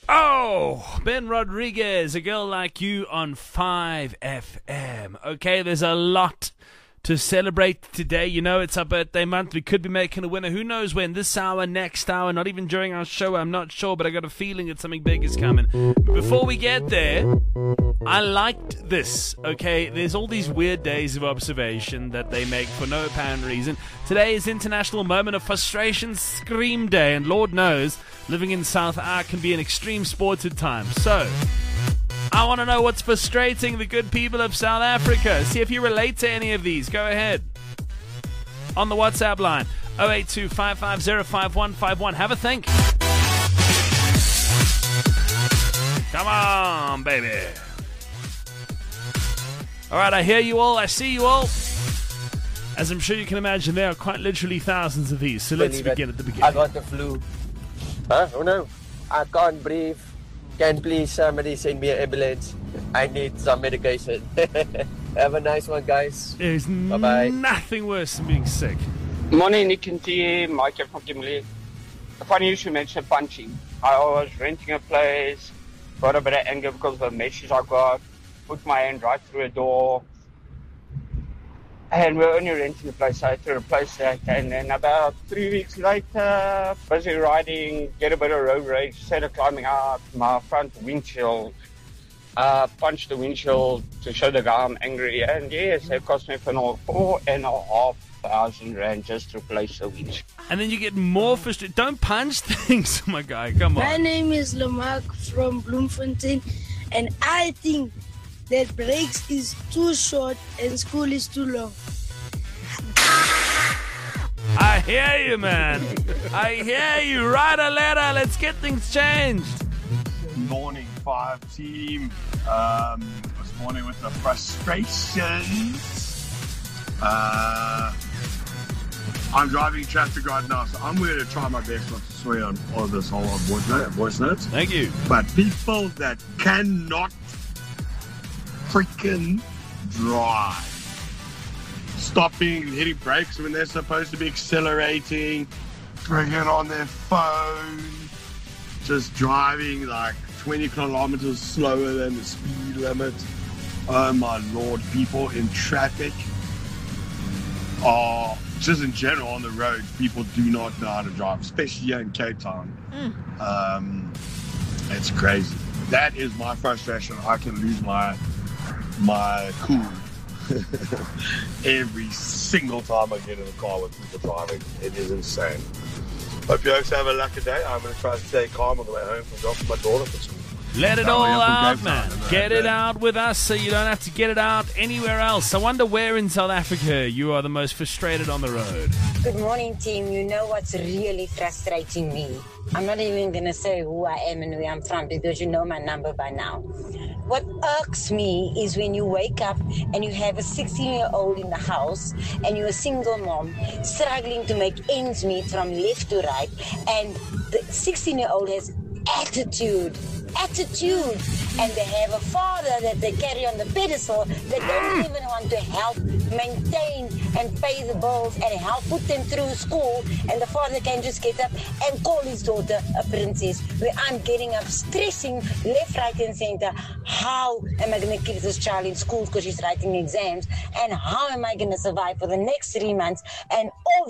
Oh, Ben Rodriguez, A Girl Like You on 5FM. Okay, there's a lot to celebrate today. You know, it's our birthday month. We could be making a winner. Who knows when? This hour, next hour, not even during our show. I'm not sure, but I got a feeling that something big is coming. Before we get there, I liked this, okay? There's all these weird days of observation that they make for no apparent reason. Today is International Moment of Frustration Scream Day, and Lord knows, living in South Africa can be an extreme sport at times. So, I want to know what's frustrating the good people of South Africa. See if you relate to any of these. Go ahead. On the WhatsApp line, 082-550-5151. Have a think. Come on, baby. All right, I hear you all. I see you all. As I'm sure you can imagine, there are quite literally thousands of these. So let's begin at the beginning. I got the flu. Huh? Oh no. I can't breathe. Can please somebody send me an ambulance? I need some medication. Have a nice one, guys. There's Bye-bye. nothing worse than being sick. Morning, Nick and T. Mike here from Kimberley. Funny you should mention punching. I was renting a place, got a bit of anger because of the message I got, put my hand right through a door, and we're only renting the place, so I had to replace that. And then about 3 weeks later, busy riding, get a bit of road rage, started climbing out my front windshield, punched the windshield to show the guy I'm angry, and yes, it cost me for 4,500 rand just to replace the windshield. And then you get more frustrated. Don't punch things, my guy. Come on. My name is Lamarck from Bloemfontein, and I think that breaks is too short and school is too long. I hear you, man. I hear you. Write a letter. Let's get things changed. Morning 5 team. Was morning with the frustrations. I'm driving traffic right now, so I'm going to try my best not to swear on all this whole voice notes. Thank you. But people that cannot freaking drive, stopping and hitting brakes when they're supposed to be accelerating, friggin' on their phone, just driving like 20 kilometers slower than the speed limit. Oh my lord, people in traffic are just in general on the road, people do not know how to drive, especially here in Cape Town. It's crazy. That is my frustration. I can lose my cool every single time I get in the car with people driving. It is insane. Hope you guys have a lucky day. I'm going to try to stay calm on the way home from dropping my daughter for school. Let it all out, man. Get it out with us so you don't have to get it out anywhere else. I wonder where in South Africa you are the most frustrated on the road. Good morning, team. You know what's really frustrating me? I'm not even going to say who I am and where I'm from because you know my number by now. What irks me is when you wake up and you have a 16-year-old in the house and you're a single mom struggling to make ends meet from left to right, and the 16-year-old has attitude, and they have a father that they carry on the pedestal that don't even want to help maintain and pay the bills and help put them through school, and the father can just get up and call his daughter a princess, where I'm getting up stressing left, right and center. How am I going to keep this child in school because she's writing exams, and how am I going to survive for the next 3 months, and all